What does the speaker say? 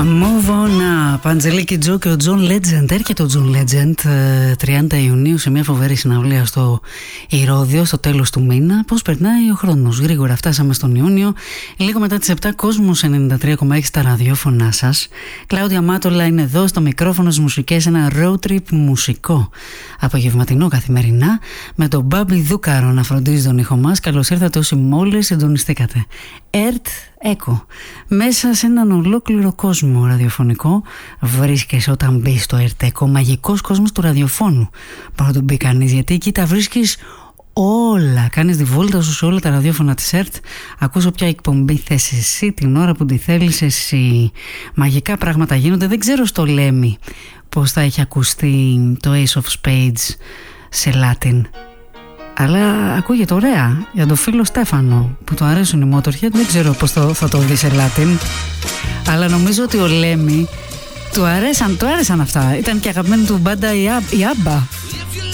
Move on up. Αντζελίκη Τζο και ο John Legend. Έρχεται ο John Legend 30 Ιουνίου σε μια φοβερή συναυλία στο Ηρώδειο στο τέλος του μήνα. Πώς περνάει ο χρόνος. Γρήγορα φτάσαμε στον Ιούνιο. Λίγο μετά τις 7, Κόσμος 93,6 στα ραδιόφωνά σας. Κλάουδια Μάτολα είναι εδώ στο μικρόφωνο στις μουσικές. Ένα road trip μουσικό. Απογευματινό καθημερινά. Με τον Μπάμπη Δούκαρο να φροντίζει τον ήχο μας. Καλώς ήρθατε όσοι μόλις συντονιστήκατε. Earth Echo. Μέσα σε έναν ολόκληρο κόσμο ραδιοφωνικό βρίσκεσαι όταν μπεις στο Earth Echo. Μαγικός κόσμος του ραδιοφώνου. Μπορεί να τον μπει κανείς, γιατί εκεί τα βρίσκεις όλα. Κάνεις τη βόλτα σου σε όλα τα ραδιόφωνα της ΕΡΤ. Ακούς όποια εκπομπή θες εσύ την ώρα που τη θέλεις εσύ. Μαγικά πράγματα γίνονται. Δεν ξέρω στο Λέμι πώς θα έχει ακουστεί το Ace of Spades σε Latin, αλλά ακούγεται ωραία. Για τον φίλο Στέφανο που του αρέσουν οι Motorhead, δεν ξέρω πώς θα το δει σε Latin, αλλά νομίζω ότι ο Λέμι του άρεσαν αυτά. Ήταν και αγαπημένη του μπάντα η Άμπα.